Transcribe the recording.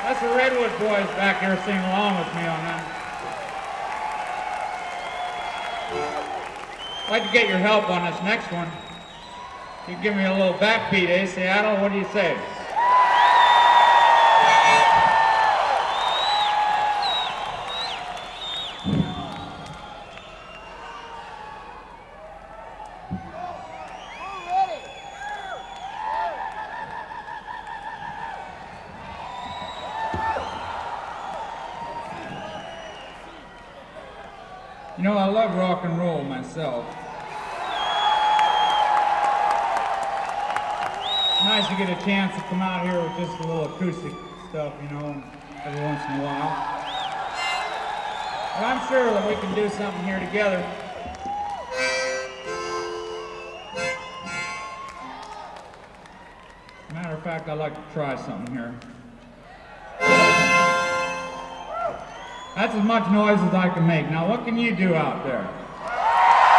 That's the Redwood boys back there singing along with me on that. I'd like to get your help on this next one. You give me a little backbeat, eh, Seattle? What do you say? You know, I love rock and roll myself. It's nice to get a chance to come out here with just a little acoustic stuff, you know, every once in a while. But I'm sure that we can do something here together. Matter of fact, I'd like to try something here. That's as much noise as I can make. Now, what can you do out there?